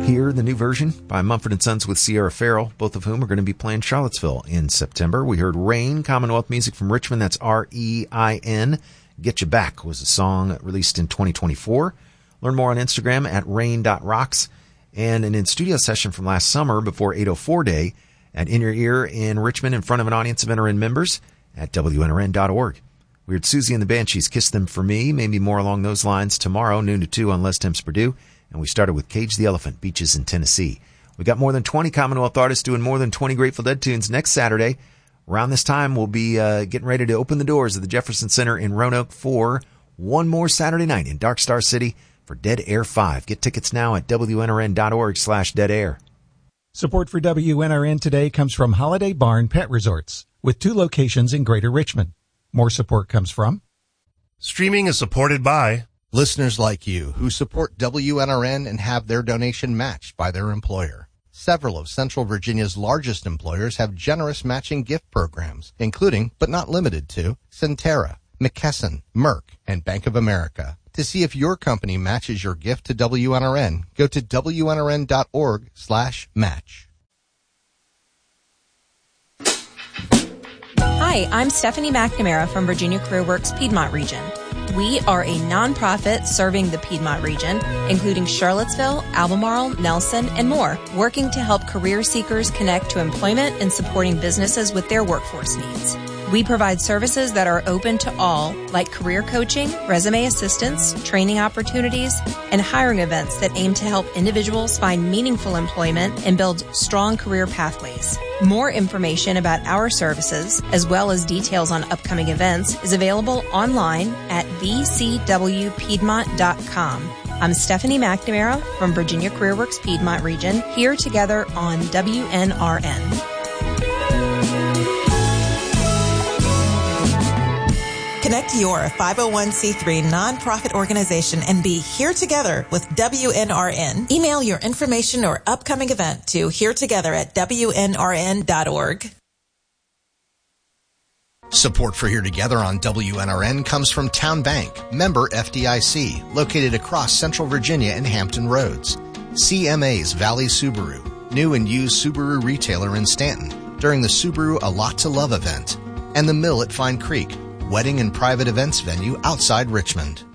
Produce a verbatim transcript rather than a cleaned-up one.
Here, the new version by Mumford and Sons with Sierra Farrell, both of whom are going to be playing Charlottesville in September. We heard Rain, Commonwealth Music from Richmond, that's R E I N. Get You Back was a song released in twenty twenty-four. Learn more on Instagram at rain dot rocks. And an in-studio session from last summer before eight oh four Day at In Your Ear in Richmond in front of an audience of N R N members at W N R N dot org. We heard Susie and the Banshees, Kiss Them For Me, maybe more along those lines tomorrow, noon to two on Les Temps Purdue. And we started with Cage the Elephant, Beaches in Tennessee. We got more than twenty Commonwealth artists doing more than twenty Grateful Dead tunes next Saturday. Around this time, we'll be uh, getting ready to open the doors of the Jefferson Center in Roanoke for one more Saturday night in Dark Star City for Dead Air five. Get tickets now at W N R N dot org slash dead air. Support for W N R N today comes from Holiday Barn Pet Resorts, with two locations in Greater Richmond. More support comes from... Streaming is supported by... listeners like you who support W N R N and have their donation matched by their employer. Several of Central Virginia's largest employers have generous matching gift programs, including, but not limited to, Centera, McKesson, Merck, and Bank of America. To see if your company matches your gift to W N R N, go to W N R N dot org slash match. Hi, I'm Stephanie McNamara from Virginia CareerWorks Piedmont Region. We are a nonprofit serving the Piedmont region, including Charlottesville, Albemarle, Nelson, and more, working to help career seekers connect to employment and supporting businesses with their workforce needs. We provide services that are open to all, like career coaching, resume assistance, training opportunities, and hiring events that aim to help individuals find meaningful employment and build strong career pathways. More information about our services, as well as details on upcoming events, is available online at v c w piedmont dot com. I'm Stephanie McNamara from Virginia CareerWorks Piedmont Region, here together on W N R N. Connect your five oh one c three nonprofit organization and be here together with W N R N. Email your information or upcoming event to here together at W N R N dot org. Support for Here Together on W N R N comes from Town Bank, member F D I C, located across Central Virginia and Hampton Roads. C M A's Valley Subaru, new and used Subaru retailer in Stanton during the Subaru A Lot to Love event. And The Mill at Fine Creek, wedding and private events venue outside Richmond.